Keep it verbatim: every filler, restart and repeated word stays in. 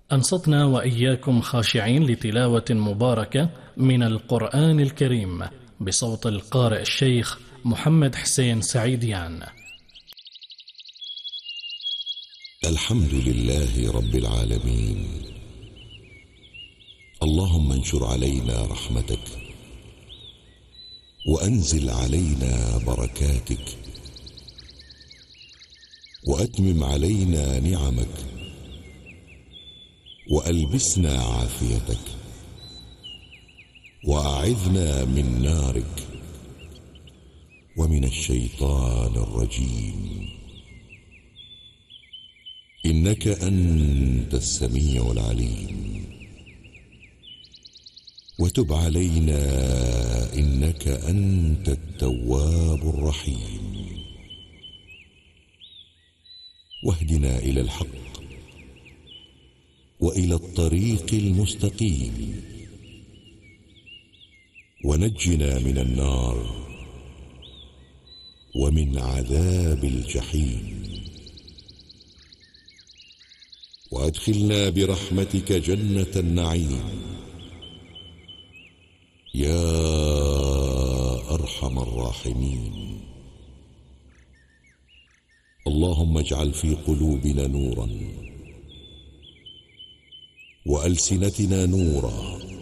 أنصتنا وإياكم خاشعين لتلاوة مباركة من القرآن الكريم بصوت القارئ الشيخ محمد حسين سعيديان. الحمد لله رب العالمين. اللهم انشر علينا رحمتك وأنزل علينا بركاتك وأتمم علينا نعمك وألبسنا عافيتك وأعذنا من نارك ومن الشيطان الرجيم، إنك أنت السميع العليم. وتب علينا إنك أنت التواب الرحيم. واهدنا إلى الحق وإلى الطريق المستقيم، ونجنا من النار ومن عذاب الجحيم، وأدخلنا برحمتك جنة النعيم يا أرحم الراحمين. اللهم اجعل في قلوبنا نورا وألسنتنا نورا